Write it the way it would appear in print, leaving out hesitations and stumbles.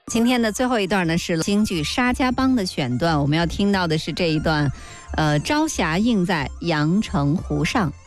今天的最后一段呢是京剧《沙家浜》的选段，我们要听到的是这一段，朝霞映在阳澄湖上。